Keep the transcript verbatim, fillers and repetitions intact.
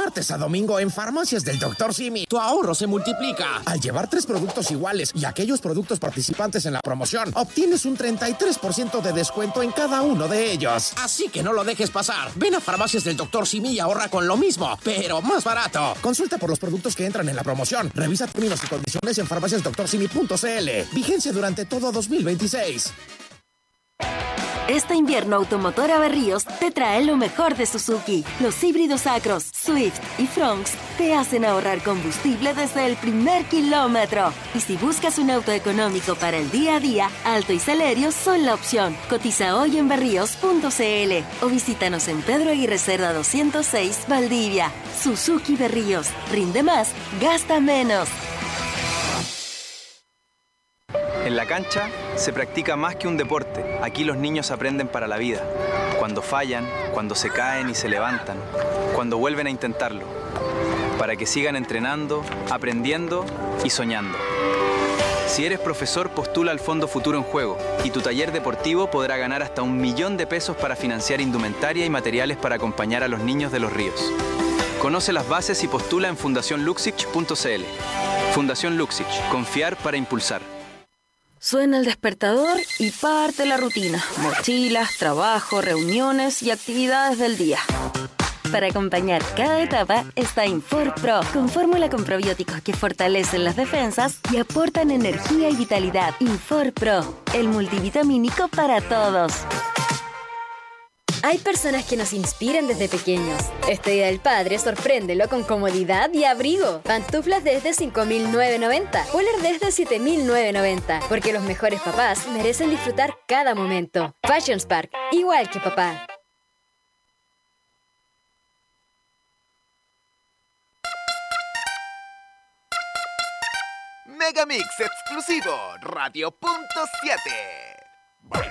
martes a domingo en Farmacias del doctor Simi, tu ahorro se multiplica. Al llevar tres productos iguales y aquellos productos participantes en la promoción, obtienes un treinta y tres por ciento de descuento en cada uno de ellos. Así que no lo dejes pasar. Ven a Farmacias del doctor Simi y ahorra con lo mismo, pero más barato. Consulta por los productos que entran en la promoción. Revisa términos y condiciones en farmacias doctor simi punto c l. Vigencia durante todo dos mil veintiséis. Este invierno Automotora Berríos te trae lo mejor de Suzuki. Los híbridos Acros, Swift y Fronx te hacen ahorrar combustible desde el primer kilómetro. Y si buscas un auto económico para el día a día, Alto y Celerio son la opción. Cotiza hoy en berríos punto c l o visítanos en Pedro Aguirre Cerda doscientos seis, Valdivia. Suzuki Berríos. Rinde más, gasta menos. En la cancha se practica más que un deporte. Aquí los niños aprenden para la vida. Cuando fallan, cuando se caen y se levantan, cuando vuelven a intentarlo. Para que sigan entrenando, aprendiendo y soñando. Si eres profesor, postula al Fondo Futuro en Juego y tu taller deportivo podrá ganar hasta un millón de pesos para financiar indumentaria y materiales para acompañar a los niños de los ríos. Conoce las bases y postula en fundación luxich punto c l. Fundación Luxich. Confiar para impulsar. Suena el despertador y parte la rutina. Mochilas, trabajo, reuniones y actividades del día. Para acompañar cada etapa está Infor Pro, con fórmula con probióticos que fortalecen las defensas y aportan energía y vitalidad. Infor Pro, el multivitamínico para todos. Hay personas que nos inspiran desde pequeños. Este Día del Padre, sorpréndelo con comodidad y abrigo. Pantuflas desde cinco mil novecientos noventa. Poler desde siete mil novecientos noventa. Porque los mejores papás merecen disfrutar cada momento. Fashion Spark, igual que papá. Megamix exclusivo, Radio punto siete.